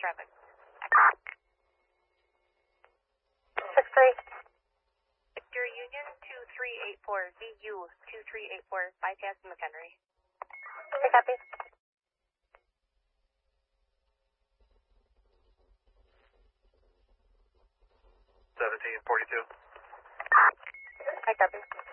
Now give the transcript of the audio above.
traffic. 6-3. Victor Union 2384, VU 2384, bypass McHenry. Okay, copy. 1742. I copy.